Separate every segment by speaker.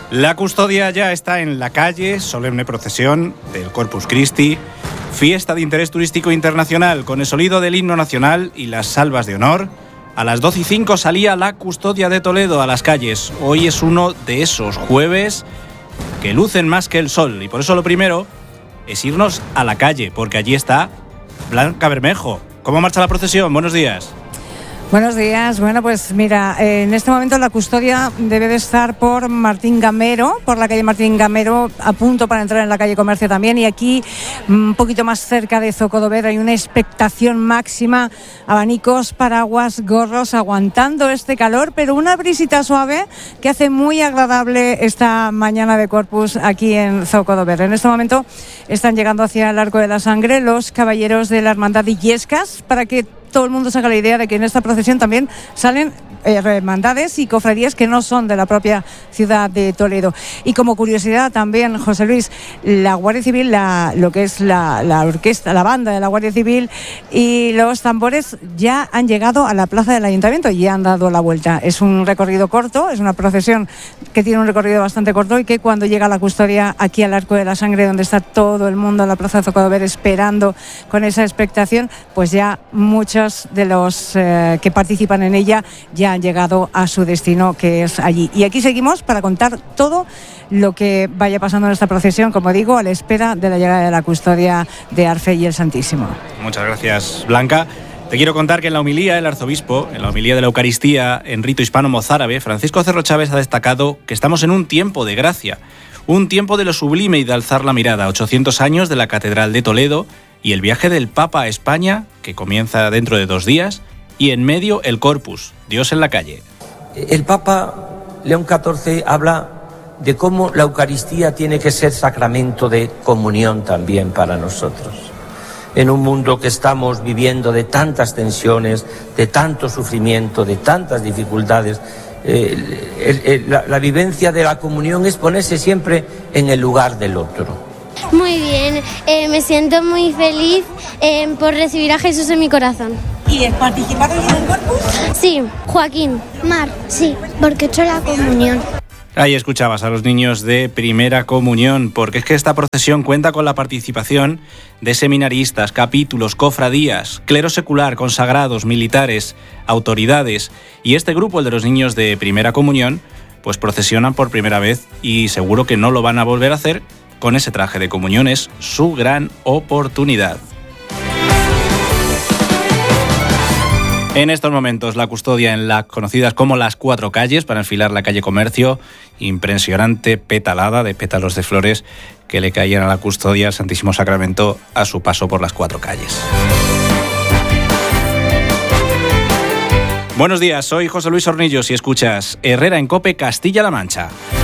Speaker 1: La custodia ya está en la calle, solemne procesión del Corpus Christi, fiesta de interés turístico internacional con el sonido del himno nacional y las salvas de honor. A las 12:05 salía la custodia de Toledo a las calles. Hoy es uno de esos jueves que lucen más que el sol y por eso lo primero es irnos a la calle, porque allí está Blanca Bermejo. ¿Cómo marcha la procesión? Buenos días.
Speaker 2: Buenos días. Bueno, pues mira, en este momento la custodia debe de estar por Martín Gamero, por la calle Martín Gamero, a punto para entrar en la calle Comercio también. Y aquí, un poquito más cerca de Zocodover, hay una expectación máxima, abanicos, paraguas, gorros, aguantando este calor, pero una brisita suave que hace muy agradable esta mañana de Corpus aquí en Zocodover. En este momento están llegando hacia el Arco de la Sangre los caballeros de la Hermandad de Illescas, para que todo el mundo saca la idea de que en esta procesión también salen hermandades y cofradías que no son de la propia ciudad de Toledo. Y como curiosidad también, José Luis, la Guardia Civil, lo que es la orquesta, la banda de la Guardia Civil y los tambores ya han llegado a la plaza del Ayuntamiento y ya han dado la vuelta. Es un recorrido corto, es una procesión que tiene un recorrido bastante corto y que cuando llega la custodia aquí al Arco de la Sangre, donde está todo el mundo en la plaza de Zocodover esperando con esa expectación, pues ya muchos de los que participan en ella ya han llegado a su destino, que es allí. Y aquí seguimos para contar todo lo que vaya pasando en esta procesión, como digo, a la espera de la llegada de la custodia de Arfe y el Santísimo.
Speaker 1: Muchas gracias, Blanca. Te quiero contar que en la homilía el arzobispo, en la homilía de la Eucaristía en rito hispano-mozárabe, Francisco Cerro Chávez ha destacado que estamos en un tiempo de gracia, un tiempo de lo sublime y de alzar la mirada. 800 años de la Catedral de Toledo y el viaje del Papa a España, que comienza dentro de 2 días, y en medio el Corpus, Dios en la calle.
Speaker 3: El Papa León XIV habla de cómo la Eucaristía tiene que ser sacramento de comunión también para nosotros. En un mundo que estamos viviendo de tantas tensiones, de tanto sufrimiento, de tantas dificultades, la vivencia de la comunión es ponerse siempre en el lugar del otro.
Speaker 4: Muy bien, me siento muy feliz por recibir a Jesús en mi corazón.
Speaker 2: ¿Y participar hoy en el Corpus?
Speaker 4: Sí, Joaquín. Mar, sí, porque he hecho la comunión.
Speaker 1: Ahí escuchabas a los niños de Primera Comunión, porque es que esta procesión cuenta con la participación de seminaristas, capítulos, cofradías, clero secular, consagrados, militares, autoridades, y este grupo, el de los niños de Primera Comunión, pues procesionan por primera vez y seguro que no lo van a volver a hacer con ese traje de comunión. Es su gran oportunidad. En estos momentos la custodia en las conocidas como las 4 calles para enfilar la calle Comercio, impresionante petalada de pétalos de flores que le caían a la custodia al Santísimo Sacramento a su paso por las 4 calles. Buenos días, soy José Luis Hornillos y escuchas Herrera en COPE Castilla-La Mancha.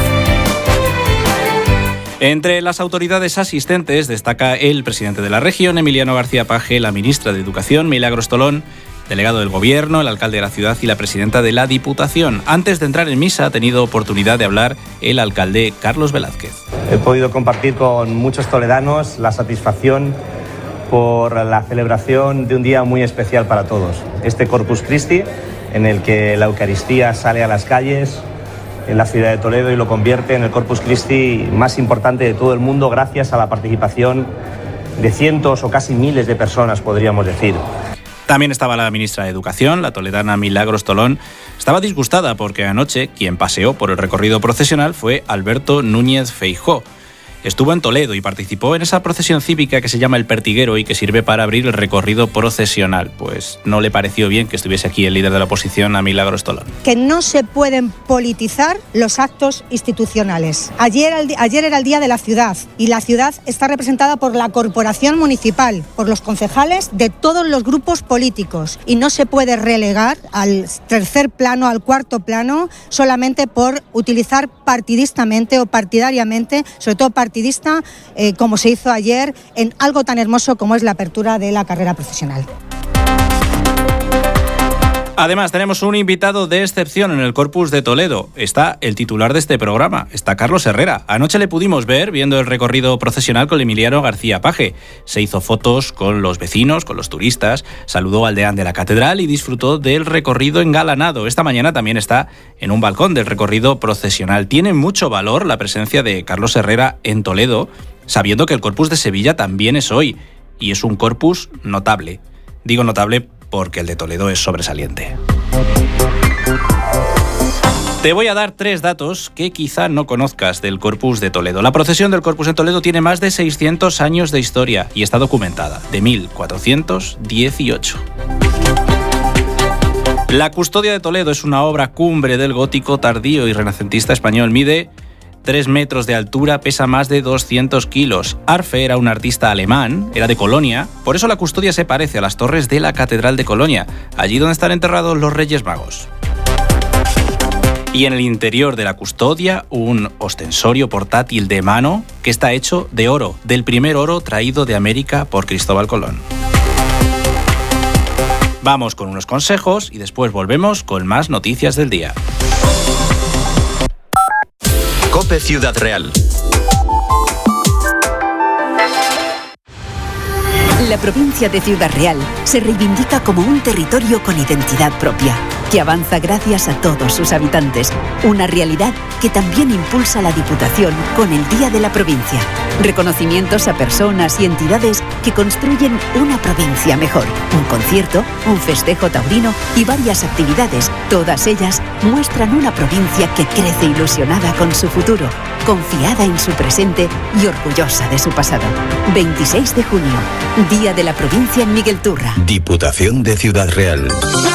Speaker 1: Entre las autoridades asistentes destaca el presidente de la región, Emiliano García Paje, la ministra de Educación, Milagros Tolón, delegado del Gobierno, el alcalde de la ciudad y la presidenta de la Diputación. Antes de entrar en misa ha tenido oportunidad de hablar el alcalde Carlos Velázquez.
Speaker 5: He podido compartir con muchos toledanos la satisfacción por la celebración de un día muy especial para todos. Este Corpus Christi, en el que la Eucaristía sale a las calles en la ciudad de Toledo y lo convierte en el Corpus Christi más importante de todo el mundo, gracias a la participación de cientos o casi miles de personas, podríamos decir.
Speaker 1: También estaba la ministra de Educación, la toledana Milagros Tolón. Estaba disgustada porque anoche quien paseó por el recorrido procesional fue Alberto Núñez Feijóo. Estuvo en Toledo y participó en esa procesión cívica que se llama el Pertiguero y que sirve para abrir el recorrido procesional. Pues no le pareció bien que estuviese aquí el líder de la oposición, a Milagros Tolón.
Speaker 6: Que no se pueden politizar los actos institucionales. Ayer era el Día de la Ciudad y la ciudad está representada por la corporación municipal, por los concejales de todos los grupos políticos y no se puede relegar al tercer plano, al cuarto plano, solamente por utilizar partidistamente o partidariamente, sobre todo partidista, como se hizo ayer en algo tan hermoso como es la apertura de la carrera profesional.
Speaker 1: Además, tenemos un invitado de excepción en el Corpus de Toledo. Está el titular de este programa, está Carlos Herrera. Anoche le pudimos ver viendo el recorrido procesional con Emiliano García Paje. Se hizo fotos con los vecinos, con los turistas, saludó al deán de la catedral y disfrutó del recorrido engalanado. Esta mañana también está en un balcón del recorrido procesional. Tiene mucho valor la presencia de Carlos Herrera en Toledo, sabiendo que el Corpus de Sevilla también es hoy, y es un corpus notable. Digo notable porque el de Toledo es sobresaliente. Te voy a dar 3 datos que quizá no conozcas del Corpus de Toledo. La procesión del Corpus en Toledo tiene más de 600 años de historia y está documentada, de 1418. La Custodia de Toledo es una obra cumbre del gótico tardío y renacentista español. Mide 3 metros de altura, pesa más de 200 kilos. Arfe era un artista alemán, era de Colonia, por eso la custodia se parece a las torres de la Catedral de Colonia, allí donde están enterrados los Reyes Magos. Y en el interior de la custodia, un ostensorio portátil de mano que está hecho de oro, del primer oro traído de América por Cristóbal Colón. Vamos con unos consejos y después volvemos con más noticias del día.
Speaker 7: COPE Ciudad Real.
Speaker 8: La provincia de Ciudad Real se reivindica como un territorio con identidad propia, que avanza gracias a todos sus habitantes. Una realidad que también impulsa la Diputación con el Día de la Provincia. Reconocimientos a personas y entidades que construyen una provincia mejor. Un concierto, un festejo taurino y varias actividades. Todas ellas muestran una provincia que crece ilusionada con su futuro, confiada en su presente y orgullosa de su pasado. 26 de junio, Día de la Provincia en Miguel Turra.
Speaker 7: Diputación de Ciudad Real.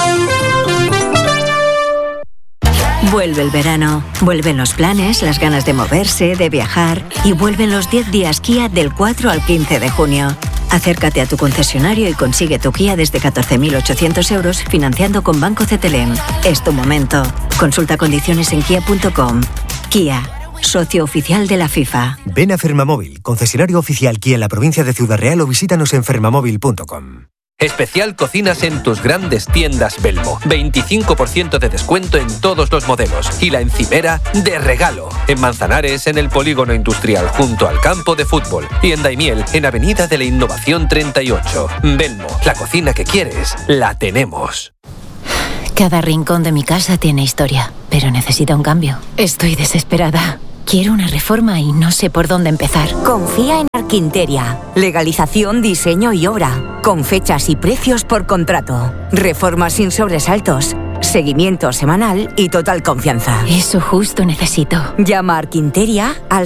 Speaker 9: Vuelve el verano, vuelven los planes, las ganas de moverse, de viajar y vuelven los 10 días Kia del 4 al 15 de junio. Acércate a tu concesionario y consigue tu Kia desde 14.800 euros financiando con Banco CTLM. Es tu momento. Consulta condiciones en kia.com. Kia, socio oficial de la FIFA.
Speaker 10: Ven a Fermamóvil, concesionario oficial Kia en la provincia de Ciudad Real o visítanos en fermamóvil.com.
Speaker 11: Especial cocinas en tus grandes tiendas Belmo. 25% de descuento en todos los modelos. Y la encimera de regalo. En Manzanares, en el Polígono Industrial, junto al campo de fútbol. Y en Daimiel, en Avenida de la Innovación 38. Belmo, la cocina que quieres, la tenemos.
Speaker 12: Cada rincón de mi casa tiene historia, pero necesita un cambio. Estoy desesperada. Quiero una reforma y no sé por dónde empezar.
Speaker 13: Confía en Arquinteria. Legalización, diseño y obra. Con fechas y precios por contrato. Reformas sin sobresaltos. Seguimiento semanal y total confianza.
Speaker 12: Eso justo necesito.
Speaker 13: Llama a Arquinteria al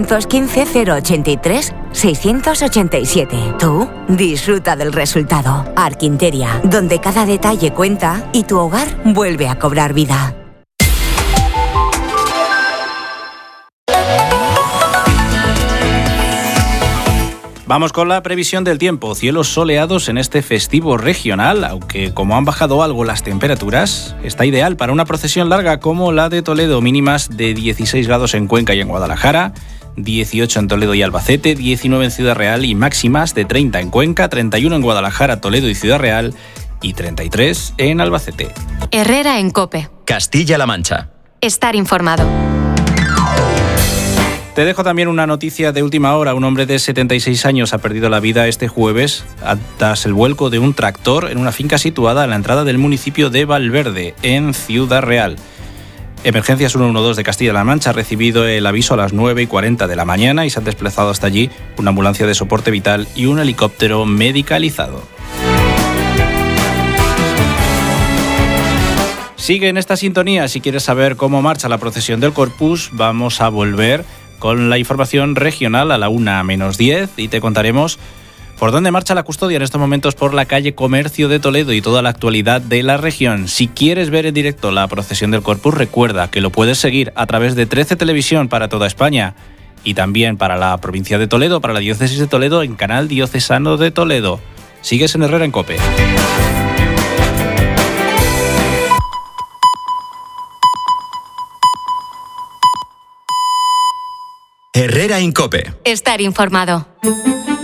Speaker 13: 615-083-687. Tú disfruta del resultado. Arquinteria, donde cada detalle cuenta y tu hogar vuelve a cobrar vida.
Speaker 1: Vamos con la previsión del tiempo. Cielos soleados en este festivo regional, aunque como han bajado algo las temperaturas, está ideal para una procesión larga como la de Toledo. Mínimas de 16 grados en Cuenca y en Guadalajara, 18 en Toledo y Albacete, 19 en Ciudad Real y máximas de 30 en Cuenca, 31 en Guadalajara, Toledo y Ciudad Real y 33 en Albacete.
Speaker 14: Herrera en COPE.
Speaker 7: Castilla-La Mancha.
Speaker 14: Estar informado.
Speaker 1: Te dejo también una noticia de última hora. Un hombre de 76 años ha perdido la vida este jueves tras el vuelco de un tractor en una finca situada a la entrada del municipio de Valverde, en Ciudad Real. Emergencias 112 de Castilla-La Mancha ha recibido el aviso a las 9:40 de la mañana y se han desplazado hasta allí una ambulancia de soporte vital y un helicóptero medicalizado. Sigue en esta sintonía. Si quieres saber cómo marcha la procesión del Corpus, vamos a volver con la información regional a la 1:10 y te contaremos por dónde marcha la custodia en estos momentos por la calle Comercio de Toledo y toda la actualidad de la región. Si quieres ver en directo la procesión del Corpus, recuerda que lo puedes seguir a través de 13 Televisión para toda España y también para la provincia de Toledo, para la diócesis de Toledo, en Canal Diocesano de Toledo. Sigues en Herrera en COPE.
Speaker 7: Herrera en COPE.
Speaker 14: Estar informado.